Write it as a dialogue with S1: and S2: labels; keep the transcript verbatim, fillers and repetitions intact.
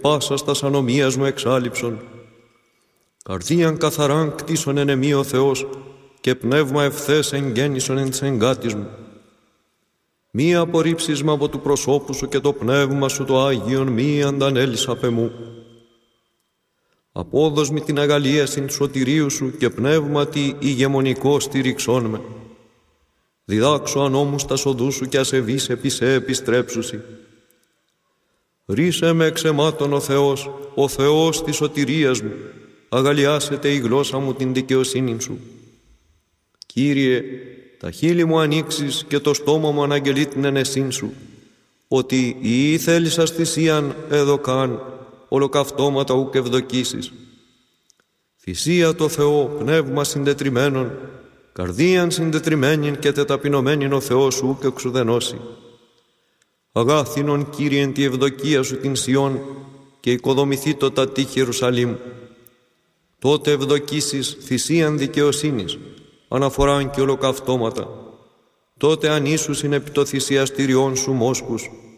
S1: πάσας τας ανομίας μου εξάλειψον. Καρδίαν καθαράν κτίσον εν εμεί ο Θεός, και πνεύμα ευθές εγγέννησον εν της εγκάτης μου. Μη απορρίψεις με από του προσώπου σου και το πνεύμα σου το Άγιον μη αντανέλεις απ' εμού. Απόδος μη την αγαλία στην σωτηρίου σου και πνεύματι ηγεμονικό στηριξών με. Διδάξω ανώμους τα σοδού σου και ασεβείς επί σε επιστρέψουσι. Ρίσε με εξαιμάτων ο Θεός, ο Θεός της σωτηρίας μου, αγαλιάσετε η γλώσσα μου την δικαιοσύνη σου. Κύριε, τα χείλη μου ανοίξεις και το στόμα μου αναγγελεί την ενεσύν σου, ότι ή θέλησας θυσίαν εδωκάν, ολοκαυτώματα ουκ ευδοκίσεις. Θυσία το Θεό, πνεύμα συντετριμένον, καρδίαν συντετριμένην και τεταπεινωμένην ο Θεός σου ουκ εξουδενώσει. Αγάθινον, Κύριε, εν τη ευδοκία σου την Σιών και οικοδομηθεί το τα τείχη Ιερουσαλήμ. Τότε ευδοκίσεις θυσίαν δικαιοσύνης, αναφοράν και ολοκαυτώματα. Τότε ανήσουσιν επί το θυσιαστηριών σου μόσχους,